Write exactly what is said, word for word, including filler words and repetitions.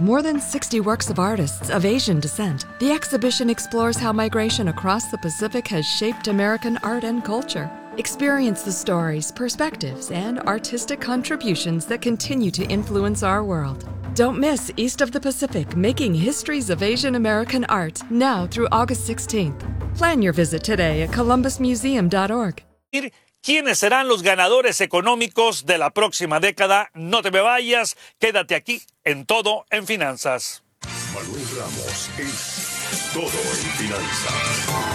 more than sixty works of artists of Asian descent, the exhibition explores how migration across the Pacific has shaped American art and culture. Experience the stories, perspectives, and artistic contributions that continue to influence our world. Don't miss East of the Pacific, Making Histories of Asian American Art, now through August sixteenth. Plan your visit today at columbus museum dot org. ¿Quiénes serán los ganadores económicos de la próxima década? No te me vayas, quédate aquí en Todo en Finanzas. Manuel Ramos es Todo en Finanzas.